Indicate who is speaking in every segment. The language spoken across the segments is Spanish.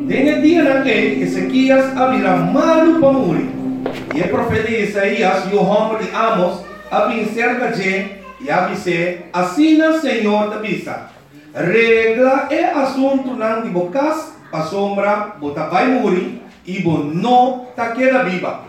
Speaker 1: En el día en que Ezequías abrirá malo para morir. Y el profeta Isaías y João de Amos abrim cerca de e avise, assim o Senhor te avisa. Regla é assunto não de bocas, a sombra, bota vai morrer e bo não ta queda viva.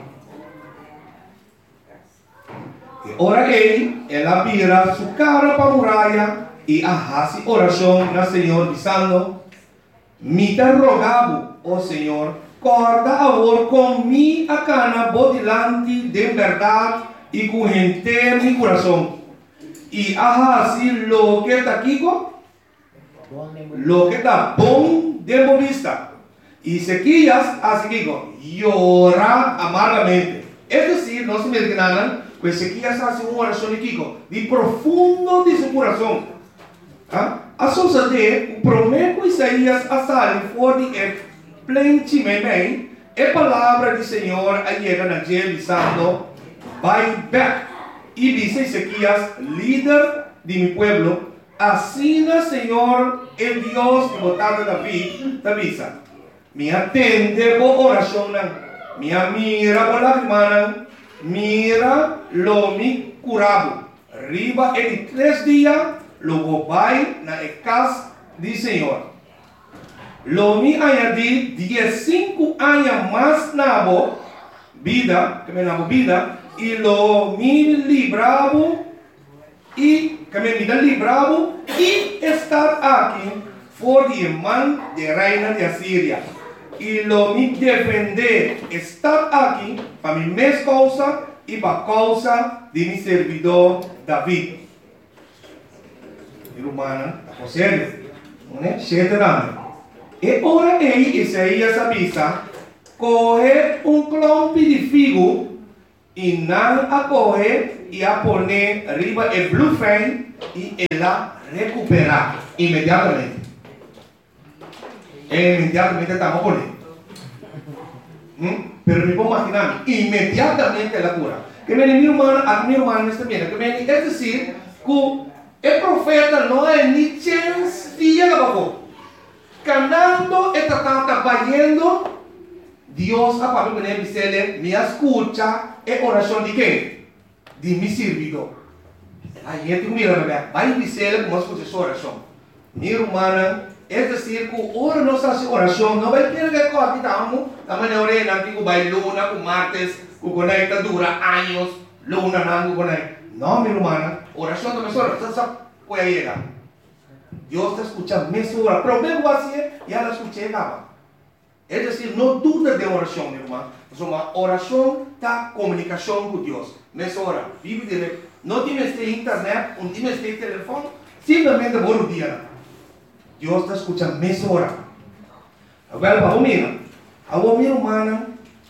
Speaker 1: E ora ela vira sua cara para a muralha e arrasa oração na Senhor dizendo, me te rogavo, ó Senhor, corda agora com minha cana bodilante de verdade e com inteiro mi coração. E arrasa lo que está aqui, lo que está bom de vista. E Ezequias así llora amargamente. Es decir, no se me digan, pues Ezequias hace una oración aquí, de profundo de su corazón. A sociedade, o prometo Isaías a sair fora de plenamente, a palavra do Senhor chega na gente dizendo, vai back. E dice Ezequias, líder de mi pueblo, assim o Senhor, el Dios que botado David, te avisa. Me atende por oração, me mira por lágrimas, mira lo mi curado. Riba en 3 días, logo vai na casa do Senhor. Lo mi añadí 15 anos mais na vida, que me na vida, e lo mi libravo e que me libravo e estar aqui for de mão de reina de Assíria e lo mi defender estar aqui para mi mesma causa e para a causa de mi servidor David. Irmã, está sério? Né? Chega e ora Isaías avisa, coge clompe de figo e não a correr e a poner arriba o bluefan e ela recuperar imediatamente. Imediatamente estamos a poner. Pero me puedo imaginar, imediatamente ela cura. Que me mi hermano está bien. Que me, es decir, que el profeta no hay ni chance de llegar abajo. Canando está trabajando. Dios a Pablo que dice, me escucha es oración de qué? De mi servidor. Aí tu mira, vai dizer como escucha essa oração. Minha irmã, é decir, que ora nossa oração não vai ter que coabitamos, da maneira que vai luna, com martes, que conecta dura anos, luna não conecta. Não, minha irmã, oração também só, você sabe qual é ela. Deus está escutando mesmo hora. Problema assim, e ela escuta ela. É decir, não duda de oração, minha irmã. Uma oração da comunicação com Deus. Nessa hora, vive direto. Não tem mais internet, não tem mais telefone. Simplesmente bom dia. Deus está escutando nessa hora. Agora, para a minha irmã,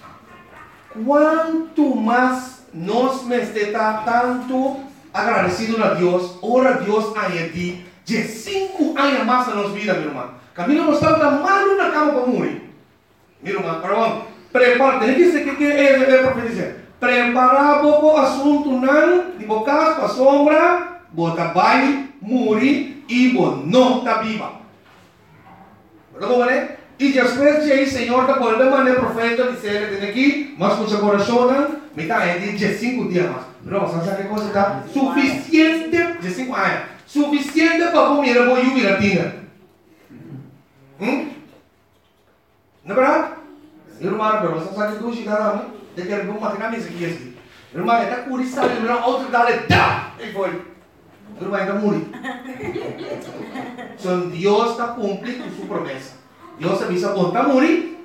Speaker 1: quanto mais nós estamos tanto agradecidos a Deus, ora Deus añadir de 5 anos mais na nossa vida, minha irmã. Camilo não está mal na cama para morrer. Minha irmã, prepara, tem que ser que é profetizar. Preparar o assunto não, de bocas para sombra, bota vai, morrer e não está viva. ¿Verdad? E depois de Senhor te vuelve a mandar profeta dizer que tem aqui, mas com seu coração, me está aí de 5 dias mais. Não, sabe que coisa está suficiente de 5 anos, suficiente para comer a boia miratina. Não é verdade? Irmão, pero você sabe que hoje cara, de que ele vai matar mesmo aqui assim. Irmão, está curioso, ele não outro dale, dá, e foi. Irmão, está morrendo. Então Deus está cumprindo sua promessa. Deus avisa, bom está morrer.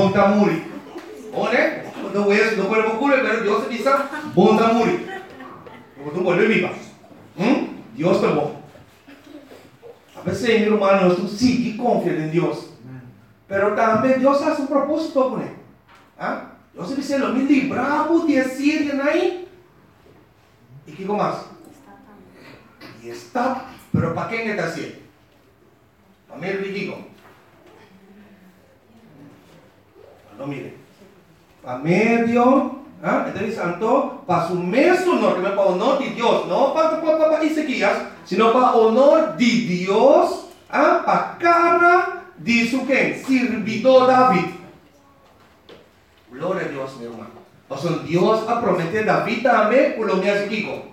Speaker 1: Olha, não é, não pode ocorrer, mas Deus avisa, bom está morrer. Porque tu pode viver. Deus está bom. A veces, irmão, nós temos que confiar em Deus. Pero também Deus faz propósito com ele. Deus dice, lo me libramos de Asiria aí. E que mais? E está, pero para quem está assim? Para mim, eu digo. Não mire. Para medio, então ele santo, para o mesmo honor, que é para o honor de Deus, não para Ezequias, sino para o honor de Deus, para a cara dice que sirvió David. Gloria a Dios, mi hermano. O sea, Dios ha prometido a David también, por lo que hace Kiko.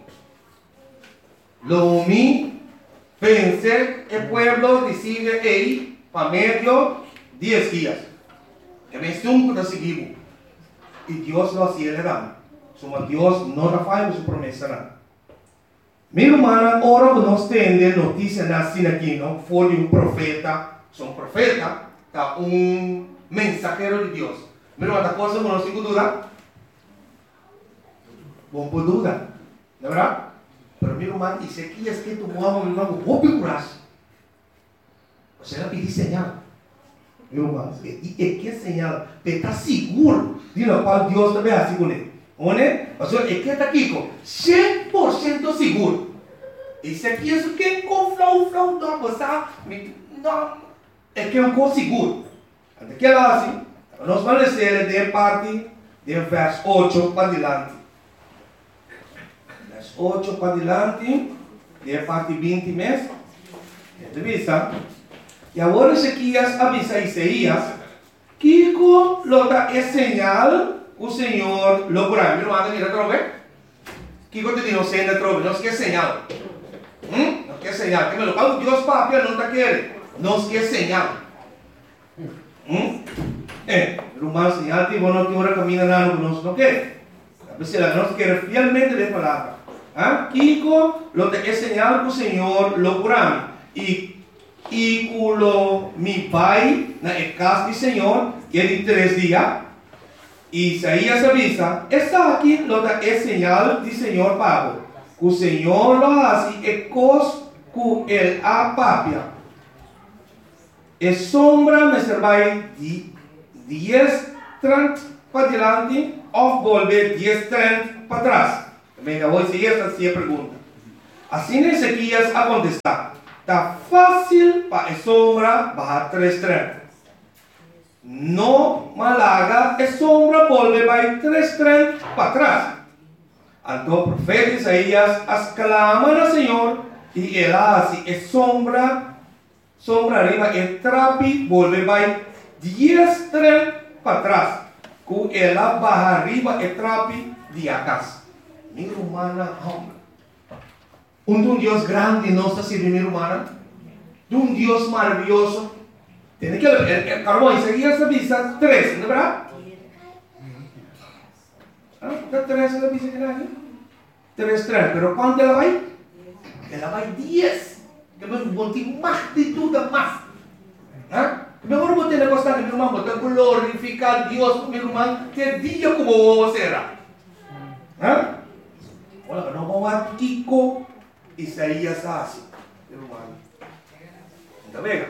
Speaker 1: Lo mi pensé, el pueblo decide ahí, para medio 10 días. Que me estuvo de seguir. Y Dios lo hacía le dan. Somos Dios no da falla su promesa. ¿No? Mi hermana, ahora nos tiene noticias así aquí, ¿no? Fue de un profeta, son profeta, un mensajero de Dios. Mi hermana, cosa no tengo duda. Bom por duda, ¿no verdad? Pero mi hermano, y sé que es que tu mamá me va a curar. O sea, la pide señal. Mi hermano, y que señal, te está seguro de lo cual Dios te ve así con él. O sea, es que está aquí con 100% seguro. Y si aquí es que con flow, no, pues no, es que es un cosa seguro. Antes que lo hace, nos van a decir de parte del verso 8 para adelante. Verso 8 para adelante, de parte 20 meses. ¿Te vista? Y ahora Ezequias avisa a Isaías que lo da es señal o Señor lo curará. Mi hermano, mira otra vez. Kiko te dijo, señal otra vez. No es que señal. No es que señal. Que me lo paga Dios papi, no te quiere. No es que señal. El humano señal, tipo, no quiere caminar nada, no quiere. A veces la no quiere fielmente de palabra. Kiko lo da es señal o Señor lo curará. Y culo mi pai na casa do Senhor, que é de 3 días, e Isaías avisa, está aqui lo da é señal do Senhor Pablo, que o Senhor lo hace e cos que el apapia. E sombra me servai de 10:30 para diante, ou volver 10:30 para trás. Venga, hoje esta se pergunta. Assim Ezequias a contestar. Está fácil para a sombra bajar 3:30. No malaga, a sombra volve vai 3:30 para trás. Então o profeta Isaías exclama ao Senhor e ele hace a sombra arriba, e trapi volve vai 10:30 para trás. Com ela baja arriba e trapi de atrás. Mi humana hombre. Un Dios grande no está sirviendo humana. De un Dios maravilloso. Tiene que el carbón seguía esa visa 3, ¿no verdad? ¿Está 3 en la visa que hay? 3, pero ¿cuánto la va? Ela vai 10. Que me botar más de tudo más. Mejor botar la cosa que mi hermano, botar glorificar a Dios, mi hermano, que día como será. Olha, não vamos a Kiko. Isaías hace, hermano. ¿Está bien?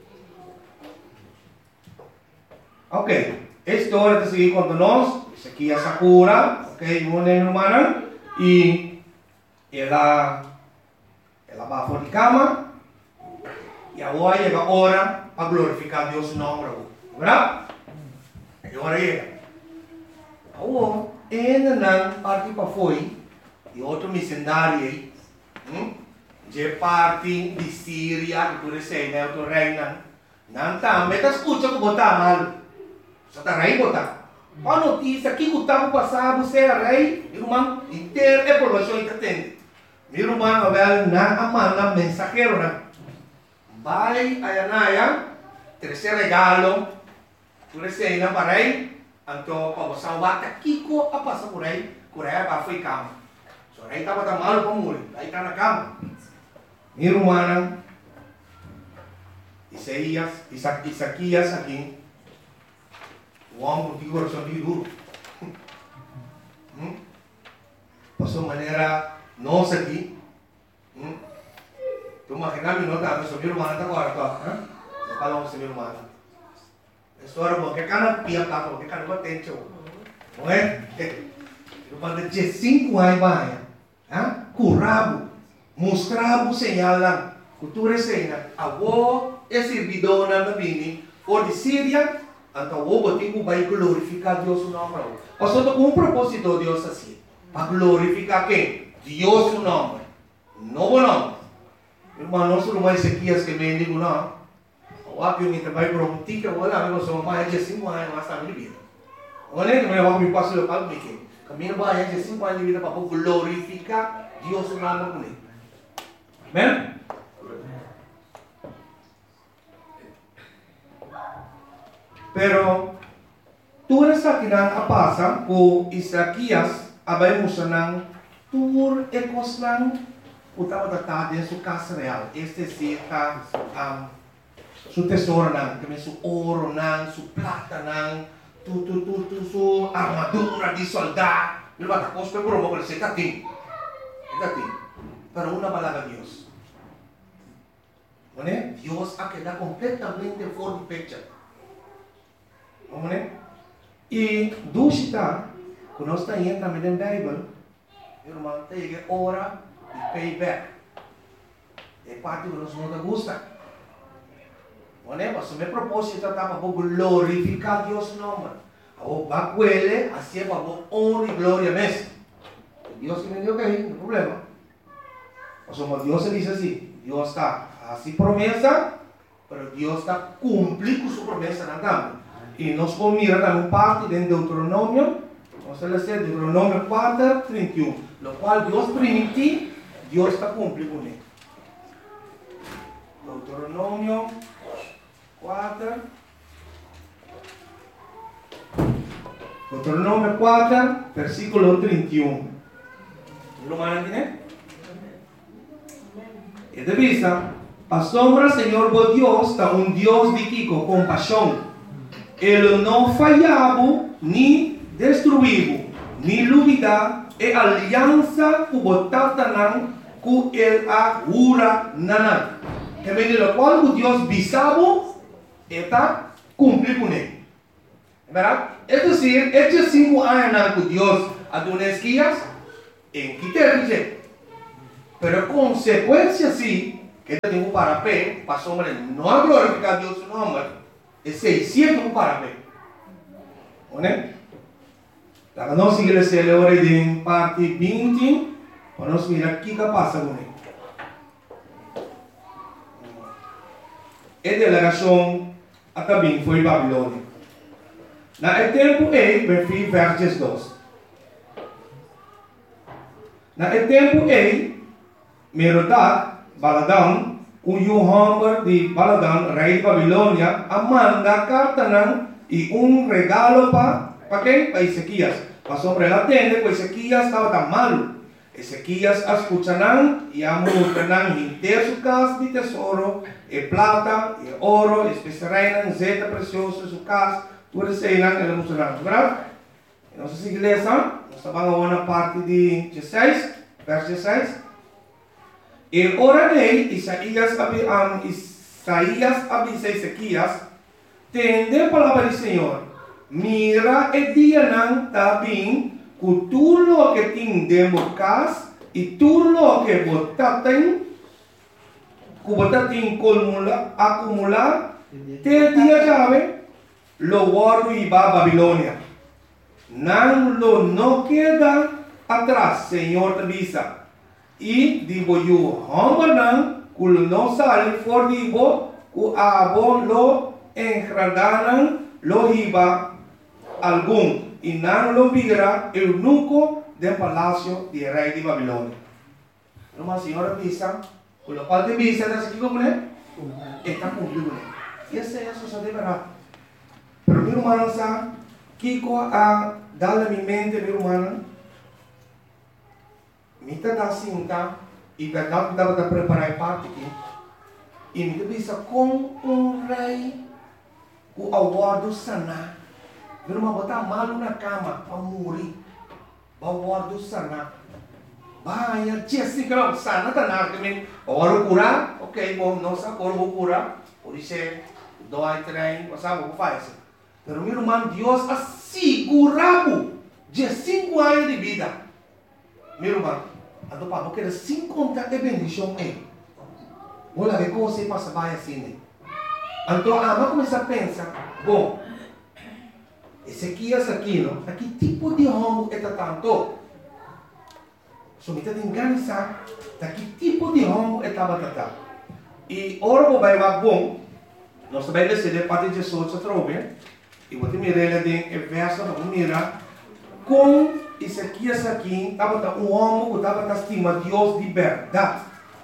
Speaker 1: Ok, esta hora de seguir contándonos, Ezequias Sakura, ok, una hermana, y ella va a de cama, y ahora llega la hora para glorificar a Dios su nombre, ¿verdad? Y ahora llega. Ahora, ella parte para foi, y otro missionario de parte de Síria, que tu sei, né, o reina. Não tá, mas tá escuta que botar mal. Só tá rei botar. A notícia que o tempo passado você é rei, irmão, inteiro é informação que tem. Meu irmão, Abel, na amanda mensageiro, né? Vai a Anaya, terceiro regalo, tu sei, né, para rei. Então, para você salvar, Kiko a passar por rei para foi cama. So, rei estava tão mal para morrer, aí está na cama. Mi hermana, Isaías aqui, o homem de coração de duro. Passou maneira nossa aqui. Tu imaginas, não tá? Sou minha irmã agora, tá? Não falamos com minha irmã. História boa, que cada pia tá, que cada batente, não é? Eu falei de 5 anos vai, curado. Mostrar o señal lá, cultura señal, avó é servidor na bini, ou de Síria, então o botico vai glorificar Deus o nome. Ou seja, com propósito Deus assim, para glorificar quem? Deus o nome, novo nome. Irmão, não sou mais Ezequias que me digo não. Waktu kita vai promotica, wala amigo so mais de 5 anos mais tarde de vida. Olha que me vai me passar o caldo que caminho vai de 5 anos de vida para glorificar Deus no nome com ele. Amém? Pero tu essa que não passa com Isaías abai musanang tur ekoslang utama tata de su casa real. Este sí está su tesoro nang, kami su oro nang, su plata nang, su armadura di soldado. Mira bata kos pe promo con ese tating. Pero una palabra Dios. ¿Vale? Dios ha quedado completamente fuera de picture. ¿Vale? Y dusita, cuando está ahí también en la Biblia, hermano, te llega hora de payback. Es parte que nos no te gusta. ¿Vale? Pues mi propósito está para glorificar a Dios nombre. A va a cuele, así para honra y gloria mes. Dios me dijo que no hay problema. Pues como Dios se dice así, Dios está así promesa, pero Dios está cumpliendo su promesa en la cama. Y nos mira en un parte de Deuteronomio, vamos a leer Deuteronomio 4, 31, lo cual Dios permitió, Dios está cumpliendo con él. Deuteronomio 4, Deuteronomio 4, versículo 31. ¿Lo van a entender? Es de vista, asombra Señor vos Dios, está un Dios de Kiko, compasión. Ele não falhava, nem destruiu, nem duvida, e aliança que botaram com ele a jura nanan. Que vem do qual Deus bisavo está cumprir com ele. ¿Verdad? Es decir, estos 5 años que Dios ha dado esquías, en quitarse. Pero consecuencia sí, que tengo para pe, pasó hombre, no ha glorificado a Dios su nombre. Es 600 para ver. ¿Vale? La que no sigue la celebración de parte 20, vamos a mirar qué pasa con él. Esta delegación también fue Babilonia. En el tiempo me versos 2. En el tiempo Merodach, Baladan, cuyo hombre de Baladan, rey de Babilonia, manda carta y un regalo para qué? Para Ezequías. Para sobre la tienda, pues Ezequías estaba tan malo. Ezequías escucharán y amontarán inter su casa de tesoro, plata, y oro, especiarán, zeta precioso su casa, tú receinan y le mostrarán. ¿Verdad? Entonces, iglesia, nos van a una parte de 16, verso 16. El hora de Isaías avisa a Ezequías, tende palabra del Señor, mira el día también, que tú lo que tienes casa y tú lo que botaten, acumular, te día llave, lo guardo y va a Babilonia. No queda atrás, Señor te avisa. Y digo yo, hombre, que no sale por digo, que abo lo engradaran, lo iba algún, y no lo viera el eunuco del palacio del rey de Babilonia. No más, Señor avisa, con lo cual te avisa, ¿estás aquí con él? Está cumplido. Y ese es eso de verdad. Pero mi hermano, Kiko a darle a mi mente, mi hermano, me da cinta e verdade que dava para preparar parte aqui. E me bisa com um rei o aguardo sanar. Vira uma botar malo na cama para morrer. O aguardo sanar. Vai, Jessica, sana tá na que oro curar, ok, bom, não sa vou curar. Por isso dói trem, sabe o que faz? Pero meu irmão, Deus assegurava de 5 anos de vida. Meu irmão, então, para porque sem contar a bendição é. Olha que como você passa vai assim. Então, vamos começar a pensar, bom, Ezequias aqui, não? Que tipo de homem é tanto? Se me está enganando, que tipo de homem é tanto? E ora vai bom, Nós também decidimos para 18 trove. E vou te mirar em verso, vamos mirar. Com Ezequias aqui, estava um homem que estava estima Deus de verdade.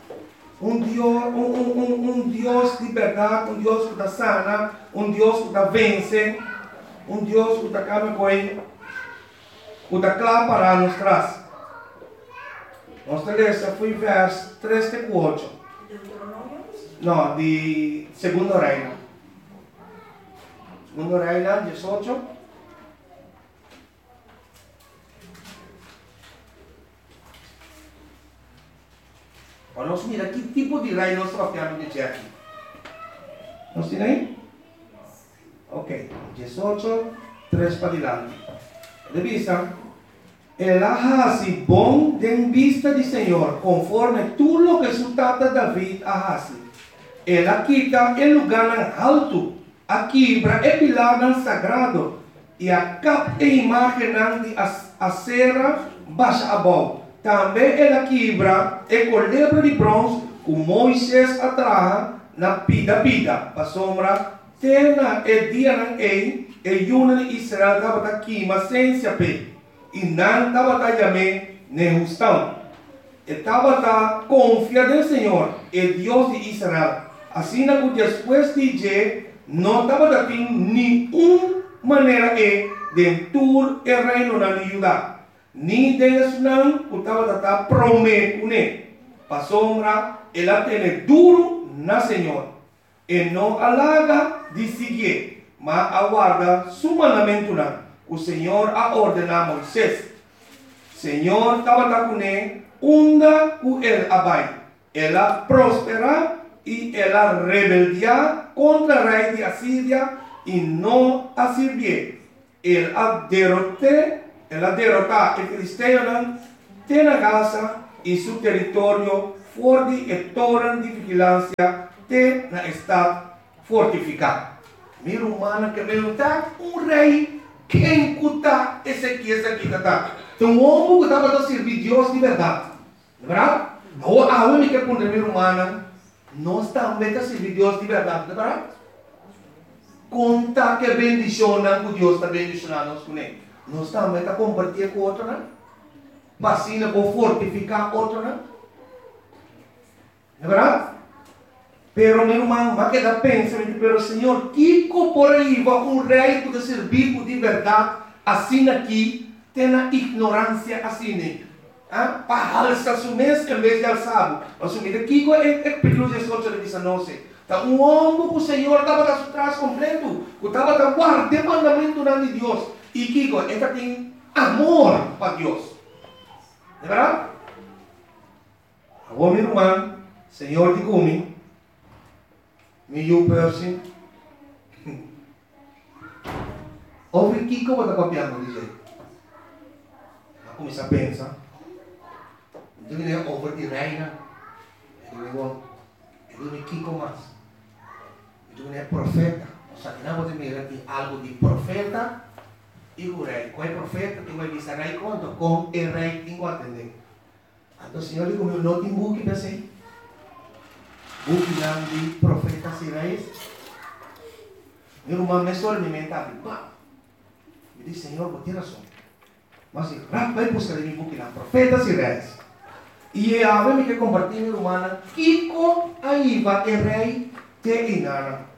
Speaker 1: Um Deus de verdade, um Deus que está sana, um Deus que está vence, um Deus que está calma com ele, que está claro para nós trás. Nós lemos foi verso 3 e 4. Não, de Segundo Reino. Segundo Reino, 18. Nós mira que tipo de reino nós estamos de aqui. Nós temos aí? Ok, 18, 3 para diante. De vista, el hace bom de vista de Senhor, conforme tu lo que su tata David hace. Ela quita el lugar alto, a quebra e pilar sagrado, e a cap e imagem de acera baixa abaixo. Também ela quebra e colebra de bronze, que Moisés atraja na pida, para sombra, tena e dia não e yuna de Israel estava aqui, mas sem se ape. E não estava também nem justão. Estava confiado no Senhor, el Deus de Israel. Assim que depois de je, não estava tendo nenhuma maneira de tur o reino na Judá. Ni de não estava prometendo. Para sombra, ela tem duro na Senhor. E não alaga de seguir, mas aguarda su mandamento. O Senhor a ordenar a Moisés. Senhor estava com ele, onda com ele abai. Ela prospera e ela rebeldia contra o rei de Assíria e não a servir. Ela derrotar o filisteu tem a Gaza e seu território forte e torre de vigilância tem na estado fortificado. Mira humana que perguntar rei quem cuta Ezequias aqui está. Então o homem que estava a servir Deus de verdade, verdade? A única que mira humana nós também a servir Deus de verdade, verdade? Conta que bendiciona que Deus está bendicionando nós com ele. Nós também a compartilhar com outro, né? Vacina para fortificar outro, né? É verdade? Pero meu irmão, mas que dá pensamento, pero Senhor, que por aí vai rei que servir de verdade, assim aqui, tem a ignorância assim, né? Para alçar o mês em vez de alçar. Assumir aqui é pedido de Jesus de 19. Então, homem que o Senhor estava atrás completo, que estava guardando o mandamento de Deus. E que esta tem amor para Deus. É verdade? Agora, meu irmão, Senhor de comigo, me person. Ouve que eu vou copiando, dizer. Eu comecei a pensar. Então, ele é over de reina. Ele é Kiko mais. Então, ele é profeta. O sea, que não pode mirar aqui algo de profeta e o rei. Qual é profeta? Que vai dizer rei quanto? Com o rei tem que atender. Então, o Senhor diz, não tem buque para ser. Buque de profetas e reis. Meu irmão, me estou alimentando. Eu disse, Senhor, vou ter razão. Mas, vai buscar em buque de profetas e reis. E a ver que compartilhar, meu irmão, Kiko aí vai o rei te engana.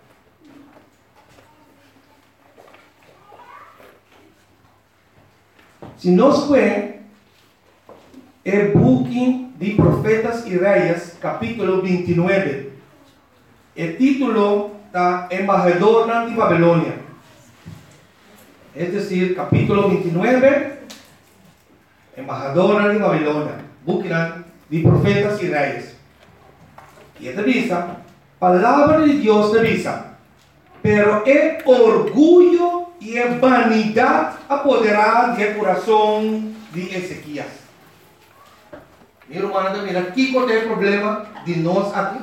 Speaker 1: Se nós vemos o buque de Profetas e Reis, capítulo 29, o título está Embajador de Babilônia. Es decir, capítulo 29, Embajador de Babilônia, buque de Profetas e Reis. E esta visa, palavra de Deus de visa, pero é orgulho e a vanidade apoderada do coração de Ezequias. Meu irmão, mira, aqui qual é o problema de nós aqui?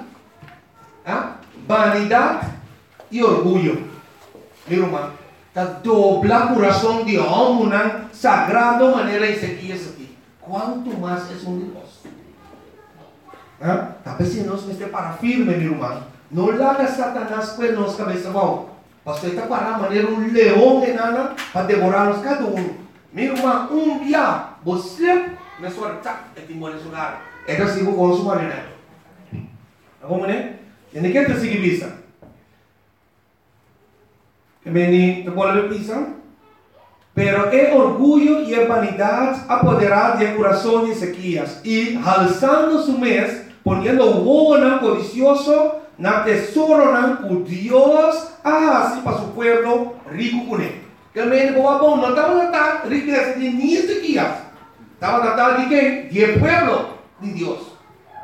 Speaker 1: Vanidade e orgulho. Meu irmão, está dobla o coração de homem, sagrado maneira Ezequias aqui. Quanto mais é um de nós? Talvez se nós estamos para firme, meu irmão, No larga Satanás pues nos cabeza, wow. Pastor está para manejar un león en Ana para devorarnos cada uno. Mi irmã, día, você me suelta el timón en su lugar. Esta sigo con su marina. ¿Cómo ne? ¿Y en qué te sigue visa? Que me te vuelve pisa. Pero el orgullo y la vanidad apoderar del corazón de Ezequías y alzando su mes, poniendo huevo codicioso, na tesoro que Dios hace para su pueblo rico con él. Que me dijo, no estaba tratando de riqueza de ni Ezequías, estaba tratando de qué? De pueblo de Dios.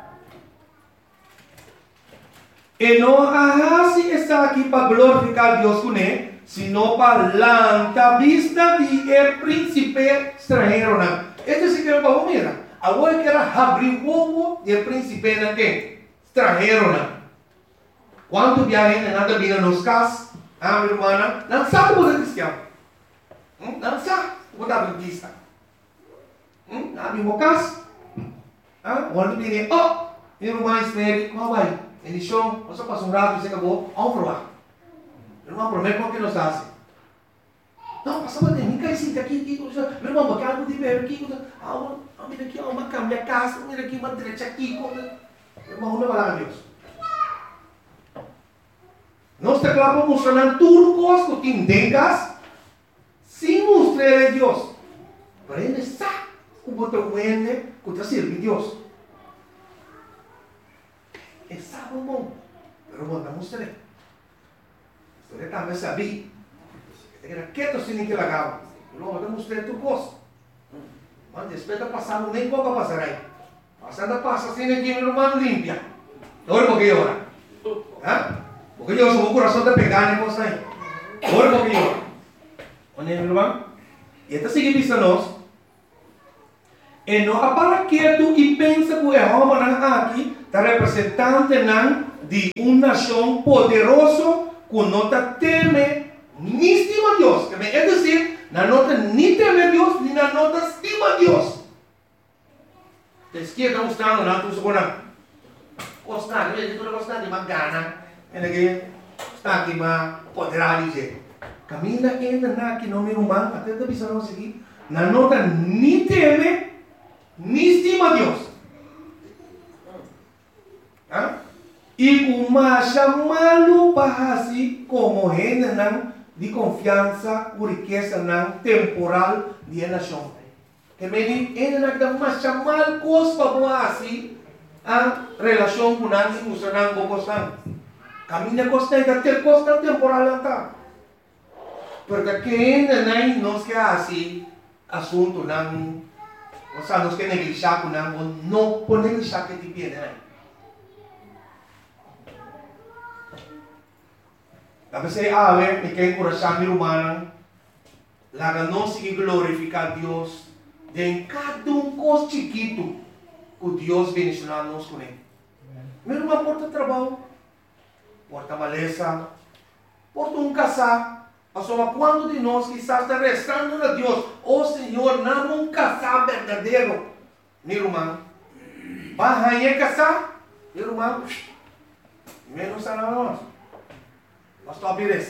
Speaker 1: Y no así está aquí para glorificar a Dios con él, sino para la vista de el príncipe extranjero. Este sí que es para mira. Ahora que era abrir huevo del príncipe extranjero. ¿Cuántos viajes en nada vienen los casas? Mi hermana, no sabe por el cristiano. No sabe por la adventista. No mismo caso. Cuando viene, mi hermana es Mary, ¿cómo va? En el show, vamos a pasar un rato y se acabó. Vamos a probar. Mi hermano, prometo que nos hace. Não, passava de mim, caísse aqui, meu irmão, porque algo de ver aqui, mira aqui, uma câmera, casa, mira aqui, uma direita aqui, meu irmão, não vai lá, Deus. Nós te claro mostrando tudo coisa que tengas, sem mostrar a Deus. Para ele sabe como te vende, como te sirve Deus. Ele sabe, irmão, mas não mostrei. Você também sabia. Que tu tiene que lagar. Luego te mostré tu cosa. Man, después de pasar, nem poco pasar ahí. Pasando pasa, tiene que ir hermano limpia. Ahora porque llora. Porque yo soy un corazón de pegar en cosas ahí. Ahora porque llora. ¿Oye, hermano? Y esta sigue diciendo. Y no para que tú y piensa que el hombre aquí está representante de una nación poderosa que no te teme ni estima a Dios, es decir, no nota ni teme a Dios, ni no nota estima a Dios. La izquierda mostrando, no, tú supones, constante, tú no constante, más gana, en el que está aquí más poderoso, dice, camina, entra, aquí no me humano, hasta te avisamos aquí, no nota ni teme, ni estima a Dios. Y como llamarlo para así, como gente, de confiança ou riqueza temporal de uma nação. Que me diz, ele não dá mais chamar coisa para assim, a relação com a indústria não gosta. Caminha costa da ter costa temporal lá. Porque quem não quer assim, assunto não, ou seja, não quer negligenciar com não pode negligenciar que te pede. A veces, me queda encorajar mi hermana, la que no sigue glorificar a Dios de cada cosa chiquito que Dios bendicionarnos con él. Mi hermana porta trabajo, porta maleza, porta casar. Asoma, cuando de nós quizás está rezando a Dios, Señor, dame un casar verdadero. Mi hermano, ¿vas a casar? Mi hermano, menos a nós. Pastor, beleza.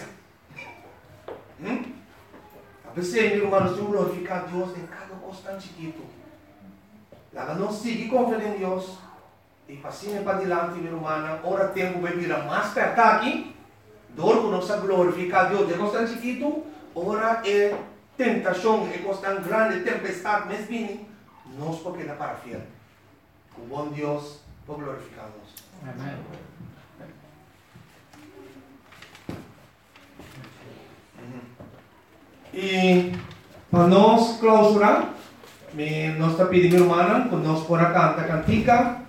Speaker 1: A veces, mi hermano, se glorificar a Dios en cada cosa tan chiquito. La que no sigue confiando en Dios y pasine para adelante, mi hermana, ahora tengo que vivir más perto aquí, donde no se glorificar a Dios de cosa tan chiquito, ahora es tentación, es cosa tan grande, tempestad, me viene, no es porque la para fiel. Un buen Dios por glorificarnos. Amén. E para nós clausurar, nós está pedindo, irmã, que nós podamos cantar cantica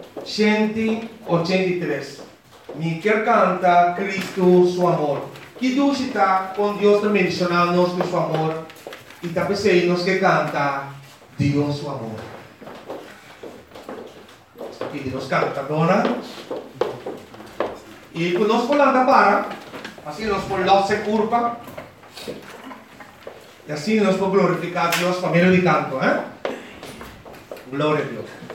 Speaker 1: 183. Me quer cantar Cristo, seu amor. Que Deus está com Deus está mencionando-nos com seu amor. E está pensando nos que canta Deus, seu amor. Aqui nos canta, dona. E quando nós podemos para, assim nós podemos se curva. Y así nos podemos glorificar a Dios por medio de canto. Gloria a Dios.